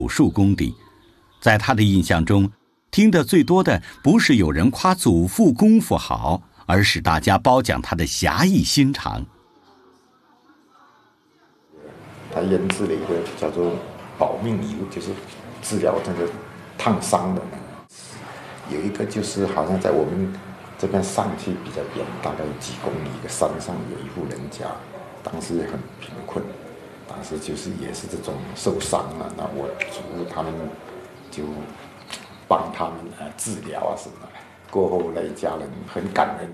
武术功底。在他的印象中，听得最多的不是有人夸祖父功夫好，而是大家褒奖他的侠义心肠。 他研制了一个叫做保命油，就是治疗这个烫伤的。有一个就是好像在我们这边上去比较远，大概几公里一个山上有一户人家，当时也很贫困，当时就是也是这种受伤了，那我祖父他们就帮他们治疗啊什么的，过后那一家人很感恩。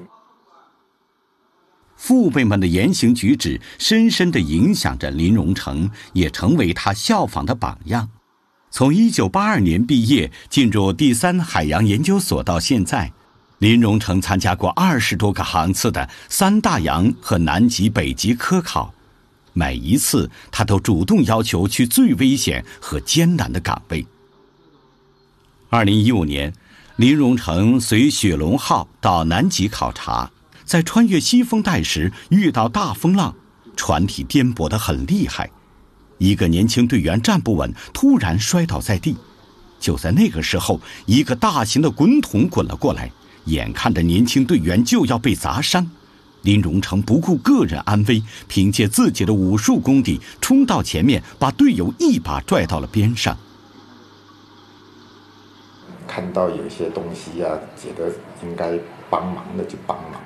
父辈们的言行举止深深地影响着林荣成，也成为他效仿的榜样。从1982年毕业进入第3海洋研究所到现在，林荣成参加过20多个航次的3大洋和南极、北极科考，每一次他都主动要求去最危险和艰难的岗位。2015年，林荣成随雪龙号到南极考察，在穿越西风带时遇到大风浪，船体颠簸得很厉害，一个年轻队员站不稳，突然摔倒在地。就在那个时候，一个大型的滚筒滚了过来，眼看着年轻队员就要被砸伤，林荣成不顾个人安危，凭借自己的武术功底冲到前面，把队友一把拽到了边上。 看到有些东西啊，觉得应该帮忙的就帮忙。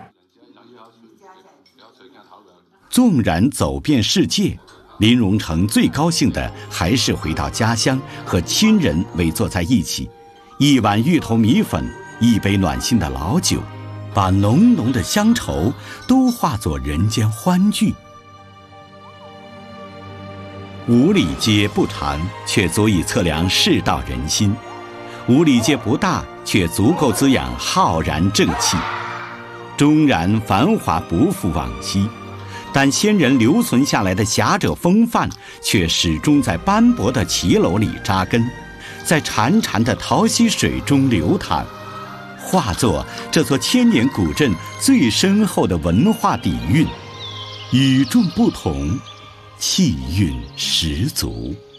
纵然走遍世界，林荣成最高兴的还是回到家乡，和亲人围坐在一起，一碗芋头米粉，一杯暖心的老酒，把浓浓的乡愁都化作人间欢聚。五里街不长，却足以测量世道人心；五里街不大，却足够滋养浩然正气。终然繁华不复往昔，但先人留存下来的侠者风范，却始终在斑驳的骑楼里扎根，在潺潺的淘溪水中流淌，化作这座千年古镇最深厚的文化底蕴，与众不同，气韵十足。